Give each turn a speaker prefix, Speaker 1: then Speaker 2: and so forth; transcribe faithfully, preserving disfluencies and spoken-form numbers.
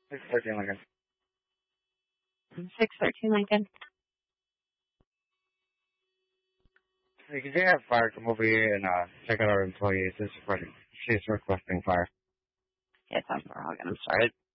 Speaker 1: six thirteen Lincoln.
Speaker 2: six thirteen Lincoln.
Speaker 1: Hey, could you have fire come over here and uh, check out our employees? This is for, she's requesting fire.
Speaker 2: Yes, I'm sorry. I'll get them started.